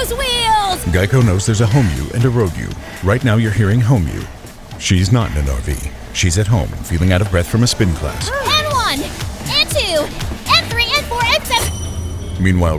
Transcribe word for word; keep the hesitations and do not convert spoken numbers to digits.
those wheels! Geico knows there's a home you and a road you. Right now you're hearing home you. She's not in an R V. She's at home, feeling out of breath from a spin class. And one, and two, and three, and four, and seven. Meanwhile,